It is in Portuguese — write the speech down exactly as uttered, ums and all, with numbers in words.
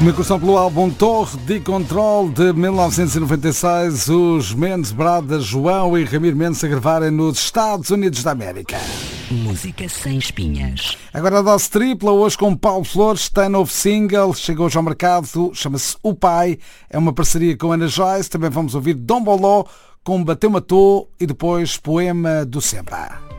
Na cursão pelo álbum Torre de Control de mil novecentos e noventa e seis, os Mendes Brothers, João e Ramiro Mendes, a gravarem nos Estados Unidos da América. Música sem espinhas. Agora a dose tripla, hoje com Paulo Flores, tem novo single, chegou hoje ao mercado, chama-se O Pai, é uma parceria com Ana Joyce, também vamos ouvir Dom Boló com Bateu Matou e depois Poema do Sembra.